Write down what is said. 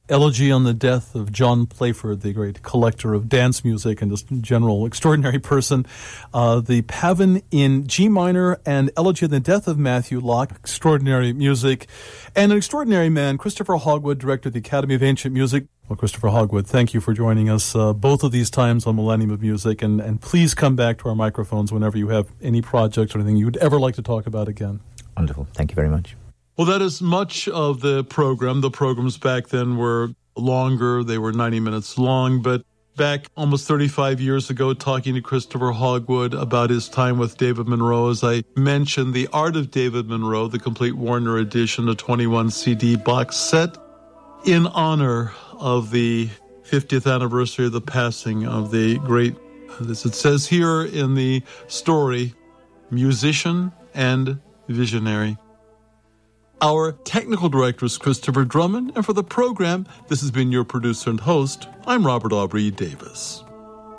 Elegy on the Death of John Playford, the great collector of dance music and just general extraordinary person. The Pavin in G minor and Elegy on the Death of Matthew Locke, extraordinary music. And an extraordinary man, Christopher Hogwood, director of the Academy of Ancient Music. Well, Christopher Hogwood, thank you for joining us both of these times on Millennium of Music. And please come back to our microphones whenever you have any projects or anything you would ever like to talk about again. Wonderful. Thank you very much. Well, that is much of the program. The programs back then were longer. They were 90 minutes long. But back almost 35 years ago, talking to Christopher Hogwood about his time with David Monroe, as I mentioned, The Art of David Monroe, the complete Warner edition, a 21 CD box set in honor of the 50th anniversary of the passing of the great, as it says here in the story, musician and visionary. Our technical director is Christopher Drummond, and for the program, this has been your producer and host. I'm Robert Aubrey Davis.